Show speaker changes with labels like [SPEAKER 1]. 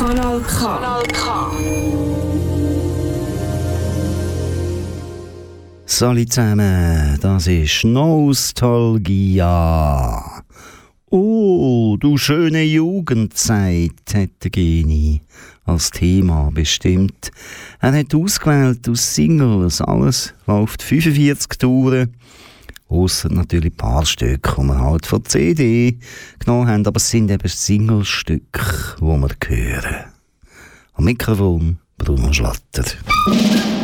[SPEAKER 1] Kanal K. Kanal K.
[SPEAKER 2] Salut zusammen, das ist Nostalgia. Oh, du schöne Jugendzeit, hat der Geni als Thema bestimmt. Er hat ausgewählt aus Singles, alles läuft 45 Touren. Ausser natürlich ein paar Stücke, die wir halt von CD genommen haben, aber es sind eben Singlestücke, die wir hören. Am Mikrofon Bruno Schlatter.